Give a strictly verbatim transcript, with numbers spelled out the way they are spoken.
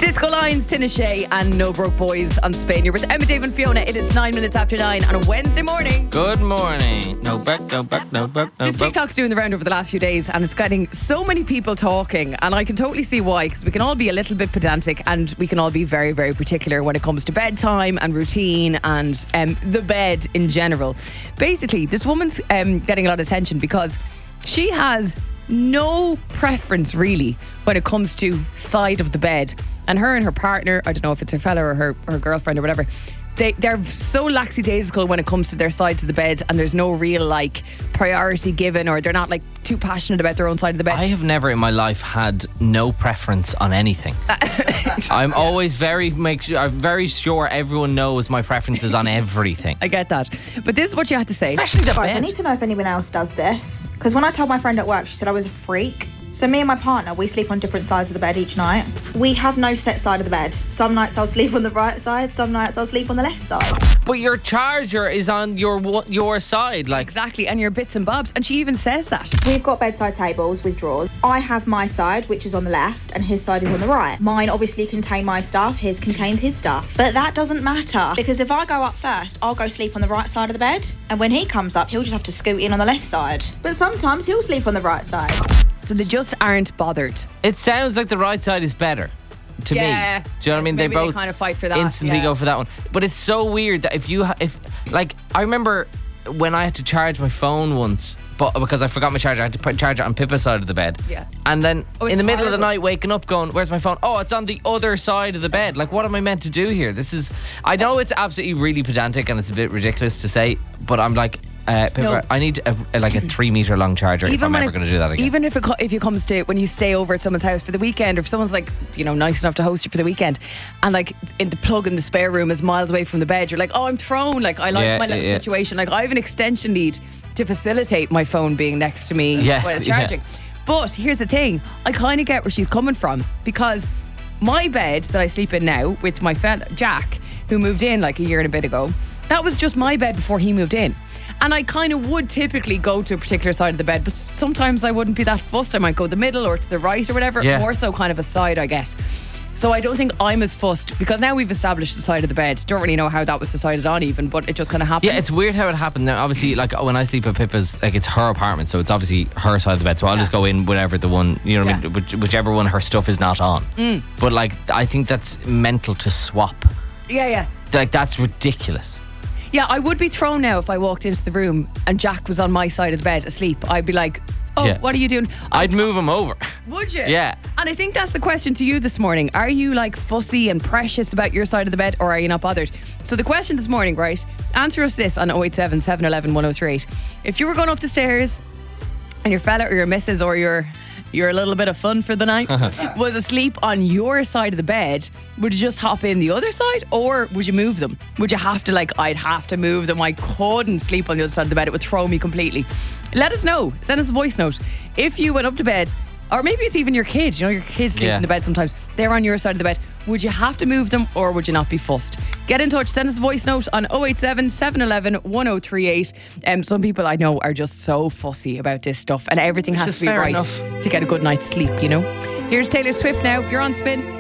Disco Lines, Tinashe and No Broke Boys on Spin. You're with Emma, Dave and Fiona. It is nine minutes after nine on a Wednesday morning. Good morning. No broke, no broke, no broke, no This broke. TikTok's doing the round over the last few days and it's getting so many people talking, and I can totally see why, because we can all be a little bit pedantic and we can all be very, very particular when it comes to bedtime and routine and um, the bed in general. Basically, this woman's um, getting a lot of attention because she has no preference really when it comes to side of the bed. And her and her partner, I don't know if it's her fella or her, her girlfriend or whatever, they, they're so lackadaisical when it comes to their sides of the bed, and there's no real like priority given, or they're not like too passionate about their own side of the bed. I have never in my life had no preference on anything. I'm always very make sure, I'm very sure everyone knows my preferences on everything. I get that. But this is what you had to say. Especially the Guys, I bed. need to know if anyone else does this. Because when I told my friend at work, she said I was a freak. So me and my partner, we sleep on different sides of the bed each night. We have no set side of the bed. Some nights I'll sleep on the right side, some nights I'll sleep on the left side. But your charger is on your wa- your side, like. Exactly, and your bits and bobs. And she even says that. We've got bedside tables with drawers. I have my side, which is on the left, and his side is on the right. Mine obviously contain my stuff, his contains his stuff. But that doesn't matter, because if I go up first, I'll go sleep on the right side of the bed. And when he comes up, he'll just have to scoot in on the left side. But sometimes he'll sleep on the right side. So they just aren't bothered. It sounds like the right side is better to Yeah. me. Do you know what I mean? Maybe they they both kind of fight for that, Instantly yeah. go for that one. But it's so weird that if you ha- if like I remember when I had to charge my phone once, but because I forgot my charger, I had to put charge it on Pippa's side of the bed. Yeah. And then Oh, it's in the middle of the horrible. night, waking up, going, "Where's my phone? Oh, it's on the other side of the bed." Like, what am I meant to do here? This is. I know it's absolutely really pedantic and it's a bit ridiculous to say, but I'm like. Uh, Pippa, No. I need a, a, like a three meter long charger if I'm when ever it- going to do that again. Even if it, co- if you comes to when you stay over at someone's house for the weekend, or if someone's like, you know, nice enough to host you for the weekend, and like in the plug in the spare room is miles away from the bed, you're like, oh, I'm thrown. Like I like Yeah, my little yeah, yeah. situation. Like I have an extension lead to facilitate my phone being next to me Yes, when it's yeah. charging. But here's the thing, I kind of get where she's coming from, because my bed that I sleep in now with my fella Jack, who moved in like a year and a bit ago, that was just my bed before he moved in. And I kind of would typically go to a particular side of the bed, but sometimes I wouldn't be that fussed. I might go the middle or to the right or whatever. Yeah. More so kind of a side, I guess. So I don't think I'm as fussed, because now we've established the side of the bed. Don't really know how that was decided on even, but it just kind of happened. Yeah, it's weird how it happened. Now, obviously, like when I sleep at Pippa's, like it's her apartment, so it's obviously her side of the bed. So I'll Yeah. just go in whatever the one, you know what I Yeah. mean, which, whichever one her stuff is not on. Mm. But like, I think that's mental to swap. Yeah, yeah. Like that's ridiculous. Yeah, I would be thrown now if I walked into the room and Jack was on my side of the bed asleep. I'd be like, oh, Yeah. what are you doing? I'd move him over. Would you? Yeah. And I think that's the question to you this morning. Are you like fussy and precious about your side of the bed, or are you not bothered? So the question this morning, right? Answer us this on oh eight seven, seven one one, one oh three eight. If you were going up the stairs and your fella or your missus or your your little bit of fun for the night was asleep on your side of the bed, would you just hop in the other side, or would you move them? Would you have to like, I'd have to move them. I couldn't sleep on the other side of the bed. It would throw me completely. Let us know. Send us a voice note. If you went up to bed, or maybe it's even your kid, you know, your kids sleep Yeah. in the bed sometimes. They're on your side of the bed. Would you have to move them, or would you not be fussed? Get in touch. Send us a voice note on oh eight seven, seven one one, one oh three eight. Um, some people I know are just so fussy about this stuff, and everything Which has is to be fair right enough. to get a good night's sleep, you know. Here's Taylor Swift now. You're on Spin.